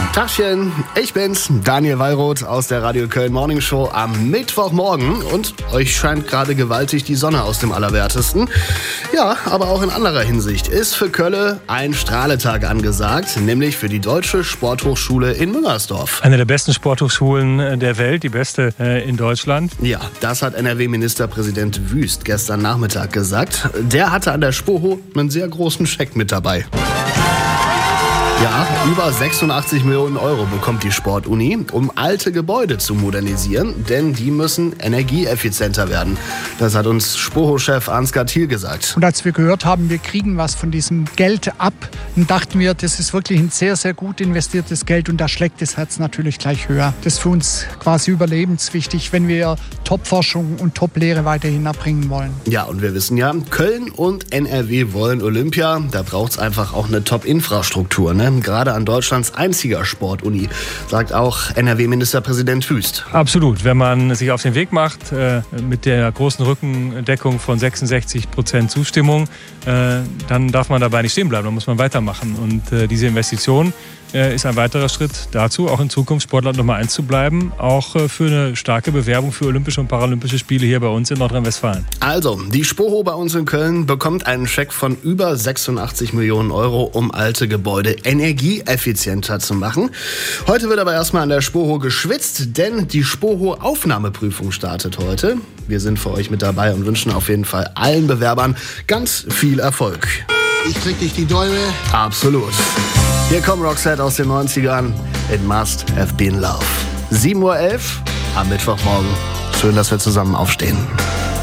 Tagchen, ich bin's, Daniel Wallroth aus der Radio Köln Morning Show am Mittwochmorgen und euch scheint gerade gewaltig die Sonne aus dem Allerwertesten. Ja, aber auch in anderer Hinsicht ist für Kölle ein Strahletag angesagt, nämlich für die Deutsche Sporthochschule in Müngersdorf. Eine der besten Sporthochschulen der Welt, die beste in Deutschland. Ja, das hat NRW-Ministerpräsident Wüst gestern Nachmittag gesagt. Der hatte an der Spoho einen sehr großen Scheck mit dabei. Ja, über 86 Millionen Euro bekommt die Sportuni, um alte Gebäude zu modernisieren, denn die müssen energieeffizienter werden. Das hat uns Spoho-Chef Ansgar Thiel gesagt. Und als wir gehört haben, wir kriegen was von diesem Geld ab, dann dachten wir, das ist wirklich ein sehr, sehr gut investiertes Geld und da schlägt das Herz natürlich gleich höher. Das ist für uns quasi überlebenswichtig, wenn wir Top-Forschung und Top-Lehre weiterhin erbringen wollen. Ja, und wir wissen ja, Köln und NRW wollen Olympia. Da braucht es einfach auch eine Top-Infrastruktur, ne? Gerade an Deutschlands einziger Sportuni, sagt auch NRW-Ministerpräsident Wüst. Absolut. Wenn man sich auf den Weg macht, mit der großen Rückendeckung von 66% Zustimmung, dann darf man dabei nicht stehen bleiben, dann muss man weitermachen. Und diese Investition ist ein weiterer Schritt dazu, auch in Zukunft Sportland Nummer 1 zu bleiben, auch für eine starke Bewerbung für Olympische und Paralympische Spiele hier bei uns in Nordrhein-Westfalen. Also, die Spoho bei uns in Köln bekommt einen Scheck von über 86 Millionen Euro, um alte Gebäude energieeffizienter zu machen. Heute wird aber erstmal an der Spoho geschwitzt, denn die Spoho-Aufnahmeprüfung startet heute. Wir sind für euch mit dabei und wünschen auf jeden Fall allen Bewerbern ganz viel Erfolg. Ich krieg dich die Däume. Absolut. Hier kommt Roxette aus den 90ern. It must have been love. 7:11 Uhr am Mittwochmorgen. Schön, dass wir zusammen aufstehen.